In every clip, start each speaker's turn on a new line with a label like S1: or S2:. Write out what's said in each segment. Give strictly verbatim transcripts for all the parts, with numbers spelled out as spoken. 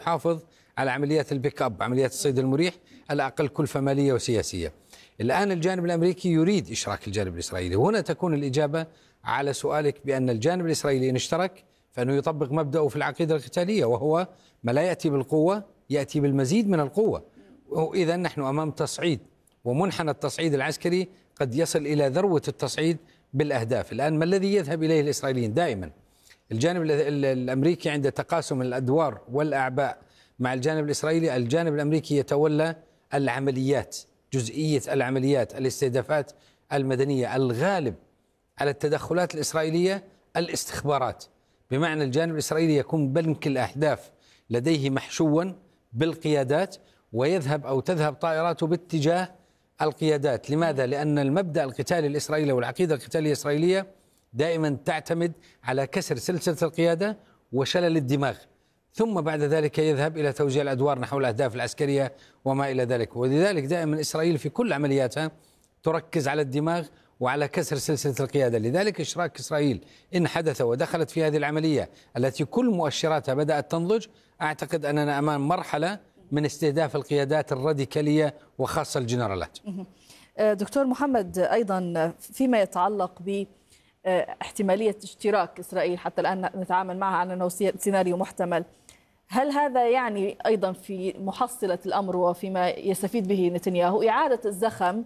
S1: يحافظ على عمليات البيك أب، عمليات الصيد المريح الأقل كلفة مالية وسياسية. الآن الجانب الأمريكي يريد إشراك الجانب الإسرائيلي. هنا تكون الإجابة على سؤالك بأن الجانب الإسرائيلي إن اشترك فإنه يطبق مبدأه في العقيدة القتالية، وهو ما لا يأتي بالقوة يأتي بالمزيد من القوة. إذا نحن أمام تصعيد، ومنحنى التصعيد العسكري قد يصل إلى ذروة التصعيد بالأهداف. الآن ما الذي يذهب إليه الإسرائيليين دائما؟ الجانب الأمريكي عند تقاسم الأدوار والأعباء مع الجانب الإسرائيلي، الجانب الأمريكي يتولى العمليات، جزئية العمليات، الاستهدافات المدنية. الغالب على التدخلات الإسرائيلية الاستخبارات، بمعنى الجانب الإسرائيلي يكون بنك الأهداف لديه محشوا بالقيادات، ويذهب أو تذهب طائراته باتجاه القيادات. لماذا؟ لأن المبدأ القتالي الإسرائيلي والعقيدة القتالية الإسرائيلية دائما تعتمد على كسر سلسلة القيادة وشلل الدماغ، ثم بعد ذلك يذهب إلى توزيع الأدوار نحو الأهداف العسكرية وما إلى ذلك. ولذلك دائما إسرائيل في كل عملياتها تركز على الدماغ وعلى كسر سلسلة القيادة. لذلك إشراك إسرائيل إن حدث ودخلت في هذه العملية التي كل مؤشراتها بدأت تنضج، أعتقد أننا أمام مرحلة من استهداف القيادات الراديكالية وخاصة الجنرالات.
S2: دكتور محمد، أيضا فيما يتعلق ب احتمالية اشتراك إسرائيل، حتى الآن نتعامل معها على أنه سيناريو محتمل، هل هذا يعني أيضا في محصلة الأمر وفيما يستفيد به نتنياهو إعادة الزخم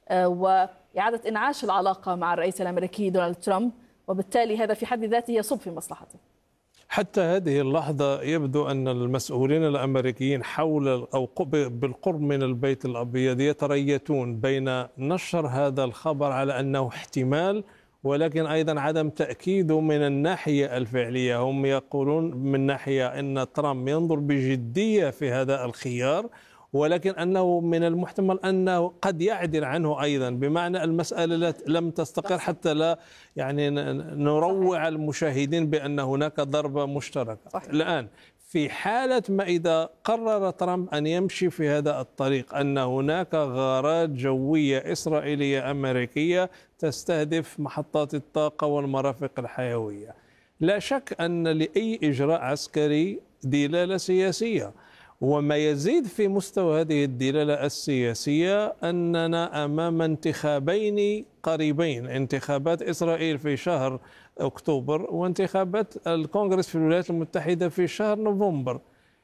S2: وإعادة إنعاش العلاقة مع الرئيس الأمريكي دونالد ترامب، وبالتالي هذا في حد ذاته يصب في مصلحته؟
S3: حتى هذه اللحظة يبدو أن المسؤولين الأمريكيين حول أو بالقرب من البيت الأبيض يتريثون بين نشر هذا الخبر على أنه احتمال، ولكن أيضا عدم تأكيده من الناحية الفعلية. هم يقولون من ناحية أن ترامب ينظر بجدية في هذا الخيار، ولكن أنه من المحتمل أنه قد يعدل عنه أيضا، بمعنى المسألة لم تستقر حتى لا يعني نروع المشاهدين بأن هناك ضربة مشتركة. صحيح. الآن في حالة ما إذا قرر ترامب أن يمشي في هذا الطريق، أن هناك غارات جوية إسرائيلية أمريكية تستهدف محطات الطاقة والمرافق الحيوية، لا شك أن لأي إجراء عسكري دلالة سياسية. وما يزيد في مستوى هذه الدلالة السياسية أننا أمام انتخابين قريبين، انتخابات إسرائيل في شهر أكتوبر وانتخابات الكونغرس في الولايات المتحدة في شهر نوفمبر.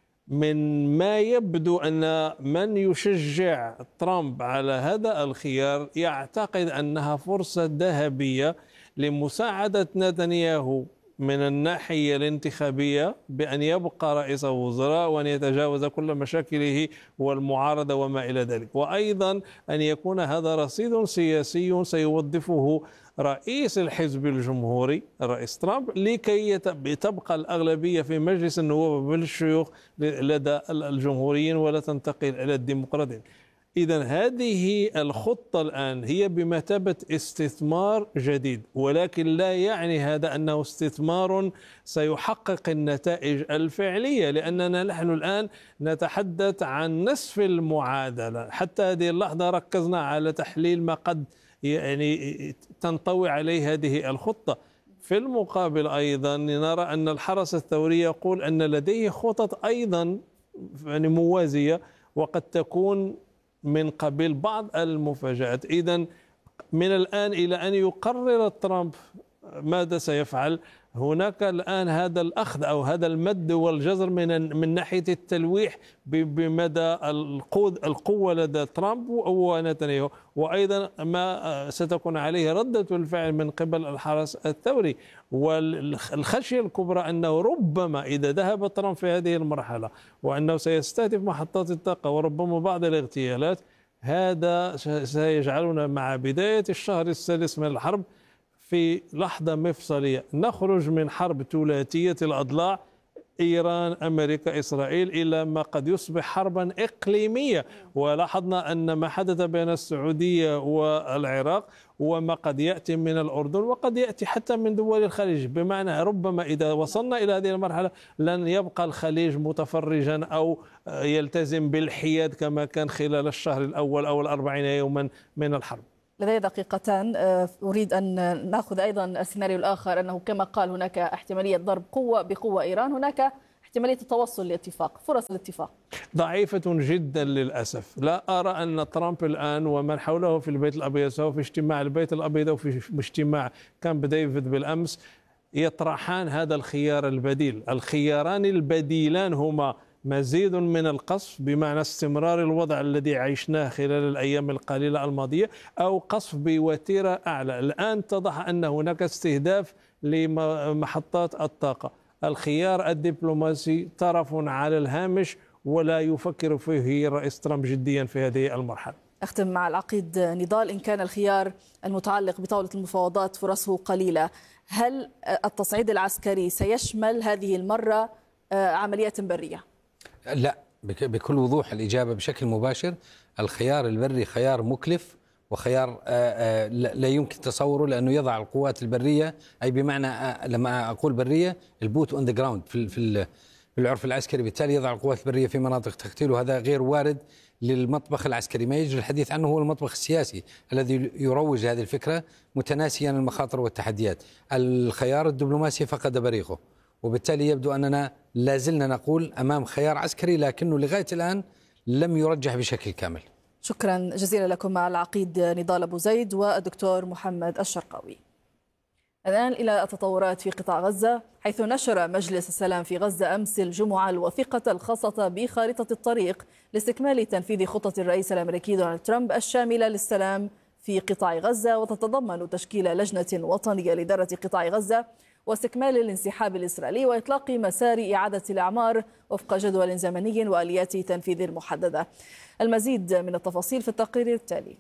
S3: من ما يبدو أن من يشجع ترامب على هذا الخيار يعتقد أنها فرصة ذهبية لمساعدة نتنياهو من الناحية الانتخابية بأن يبقى رئيس وزراء وأن يتجاوز كل مشاكله والمعارضة وما إلى ذلك، وأيضا أن يكون هذا رصيد سياسي سيوظفه رئيس الحزب الجمهوري الرئيس ترامب لكي تبقى الأغلبية في مجلس النواب والشيوخ لدى الجمهوريين ولا تنتقل إلى الديمقراطيين. إذن هذه الخطة الآن هي بمثابة استثمار جديد، ولكن لا يعني هذا أنه استثمار سيحقق النتائج الفعلية، لأننا نحن الآن نتحدث عن نصف المعادلة. حتى هذه اللحظة ركزنا على تحليل ما قد يعني تنطوي عليه هذه الخطة. في المقابل أيضا نرى أن الحرس الثوري يقول أن لديه خطط أيضا يعني موازية وقد تكون من قبيل بعض المفاجآت. إذن من الآن إلى أن يقرر ترامب ماذا سيفعل، هناك الآن هذا الأخذ أو هذا المد والجزر من من ناحية التلويح بمدى القوة لدى ترامب ونتنياهو، وأيضا ما ستكون عليه ردة الفعل من قبل الحرس الثوري. والخشية الكبرى أنه ربما إذا ذهب ترامب في هذه المرحلة وأنه سيستهدف محطات الطاقة وربما بعض الاغتيالات، هذا سيجعلنا مع بداية الشهر السادس من الحرب في لحظة مفصلية، نخرج من حرب ثلاثية الأضلاع إيران أمريكا إسرائيل إلى ما قد يصبح حربا إقليمية. ولاحظنا أن ما حدث بين السعودية والعراق وما قد يأتي من الأردن وقد يأتي حتى من دول الخليج، بمعنى ربما إذا وصلنا إلى هذه المرحلة لن يبقى الخليج متفرجا أو يلتزم بالحياد كما كان خلال الشهر الأول أو الأربعين يوما من الحرب.
S2: لدي دقيقتان، أريد أن نأخذ أيضا السيناريو الآخر، أنه كما قال هناك احتمالية ضرب قوة بقوة إيران، هناك احتمالية التوصل لاتفاق، فرص الاتفاق
S3: ضعيفة جدا للأسف. لا أرى أن ترامب الآن ومن حوله في البيت الأبيض، سواء في اجتماع البيت الأبيض أو في اجتماع كامب ديفيد بالأمس، يطرحان هذا الخيار البديل. الخياران البديلان هما مزيد من القصف بمعنى استمرار الوضع الذي عشناه خلال الأيام القليلة الماضية، أو قصف بوتيرة أعلى. الآن اتضح أن هناك استهداف لمحطات الطاقة. الخيار الدبلوماسي طرف على الهامش ولا يفكر فيه الرئيس ترامب جديا في هذه المرحلة.
S2: أختم مع العقيد نضال، إن كان الخيار المتعلق بطاولة المفاوضات فرصه قليلة، هل التصعيد العسكري سيشمل هذه المرة عمليات برية؟
S1: لا، بكل وضوح الإجابة بشكل مباشر. الخيار البري خيار مكلف وخيار لا يمكن تصوره، لأنه يضع القوات البرية، أي بمعنى لما أقول برية البوت اون ذا جراوند في في العرف العسكري، بالتالي يضع القوات البرية في مناطق تقتيل، وهذا غير وارد للمطبخ العسكري. ما يجري الحديث عنه هو المطبخ السياسي الذي يروج هذه الفكرة متناسيا المخاطر والتحديات. الخيار الدبلوماسي فقد بريقه، وبالتالي يبدو أننا لازلنا نقول أمام خيار عسكري، لكنه لغاية الآن لم يرجح بشكل كامل.
S2: شكرا جزيلا لكم مع العقيد نضال أبو زيد والدكتور محمد الشرقاوي. الآن إلى التطورات في قطاع غزة، حيث نشر مجلس السلام في غزة أمس الجمعة الوثيقة الخاصة بخارطة الطريق لاستكمال تنفيذ خطة الرئيس الأمريكي دونالد ترامب الشاملة للسلام في قطاع غزة، وتتضمن تشكيل لجنة وطنية لإدارة قطاع غزة واستكمال الانسحاب الإسرائيلي وإطلاق مسار إعادة الأعمار وفق جدول زمني وآليات تنفيذ محددة. المزيد من التفاصيل في التقرير التالي.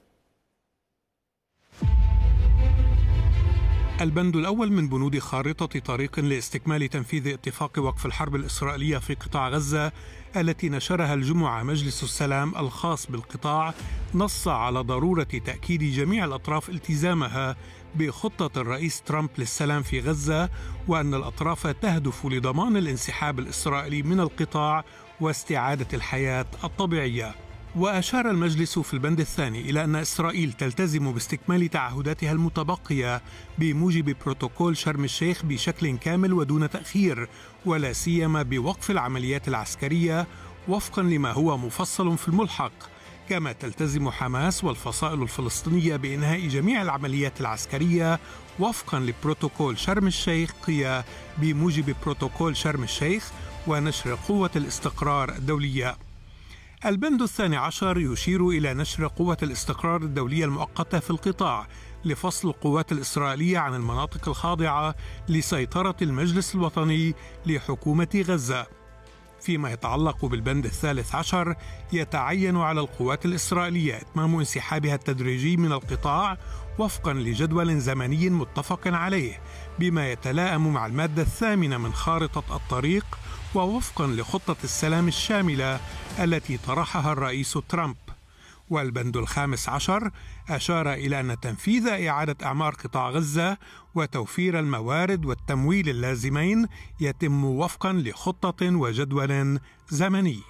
S4: البند الأول من بنود خارطة طريق لاستكمال تنفيذ اتفاق وقف الحرب الإسرائيلية في قطاع غزة التي نشرها الجمعة مجلس السلام الخاص بالقطاع، نص على ضرورة تأكيد جميع الأطراف التزامها بخطة الرئيس ترامب للسلام في غزة، وأن الأطراف تهدف لضمان الانسحاب الإسرائيلي من القطاع واستعادة الحياة الطبيعية. وأشار المجلس في البند الثاني إلى أن إسرائيل تلتزم باستكمال تعهداتها المتبقية بموجب بروتوكول شرم الشيخ بشكل كامل ودون تأخير، ولا سيما بوقف العمليات العسكرية وفقا لما هو مفصل في الملحق. كما تلتزم حماس والفصائل الفلسطينية بإنهاء جميع العمليات العسكرية وفقا لبروتوكول شرم الشيخ بموجب بروتوكول شرم الشيخ ونشر قوة الاستقرار الدولية. البند الثاني عشر يشير إلى نشر قوة الاستقرار الدولية المؤقتة في القطاع لفصل القوات الإسرائيلية عن المناطق الخاضعة لسيطرة المجلس الوطني لحكومة غزة. فيما يتعلق بالبند الثالث عشر، يتعين على القوات الإسرائيلية إتمام انسحابها التدريجي من القطاع وفقا لجدول زمني متفق عليه، بما يتلائم مع المادة الثامنة من خارطة الطريق ووفقا لخطة السلام الشاملة التي طرحها الرئيس ترامب. والبند الخامس عشر أشار إلى أن تنفيذ إعادة أعمار قطاع غزة وتوفير الموارد والتمويل اللازمين يتم وفقا لخطة وجدول زمني.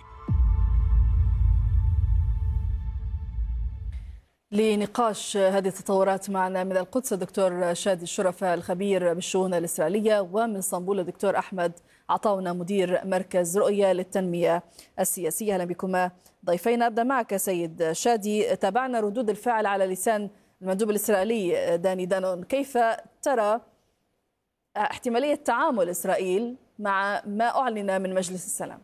S2: لنقاش هذه التطورات معنا من القدس الدكتور شادي الشرفة الخبير بالشؤون الإسرائيلية، ومن اسطنبول الدكتور أحمد عطاونا مدير مركز رؤية للتنمية السياسية. أهلا بكما ضيفين. أبدأ معك سيد شادي. تابعنا ردود الفعل على لسان المندوب الإسرائيلي داني دانون، كيف ترى احتمالية تعامل إسرائيل مع ما أعلن من مجلس السلام؟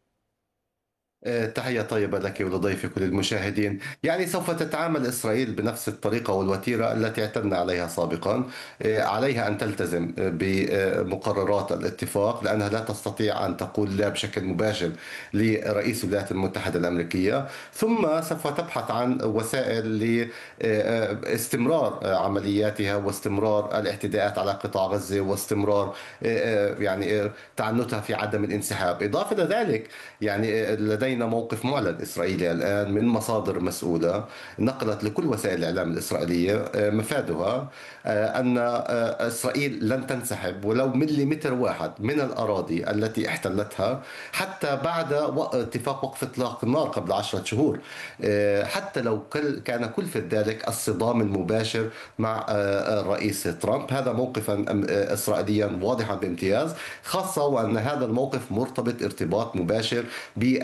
S5: تحية طيبة لك ولضيفك وللمشاهدين. يعني سوف تتعامل إسرائيل بنفس الطريقة والوتيرة التي اعتدنا عليها سابقا. عليها أن تلتزم بمقررات الاتفاق، لأنها لا تستطيع أن تقول لا بشكل مباشر لرئيس الولايات المتحدة الأمريكية، ثم سوف تبحث عن وسائل لاستمرار عملياتها واستمرار الاعتداءات على قطاع غزة واستمرار يعني تعنتها في عدم الانسحاب. إضافة إلى ذلك يعني لدي لدينا موقف معلن إسرائيلي الآن من مصادر مسؤولة نقلت لكل وسائل الإعلام الإسرائيلية مفادها أن إسرائيل لن تنسحب ولو مليمتر واحد من الأراضي التي احتلتها حتى بعد اتفاق وقف إطلاق النار قبل عشرة شهور، حتى لو كان كلفة ذلك الصدام المباشر مع الرئيس ترامب. هذا موقفا إسرائيليا واضحا بامتياز، خاصة وأن هذا الموقف مرتبط ارتباط مباشر ب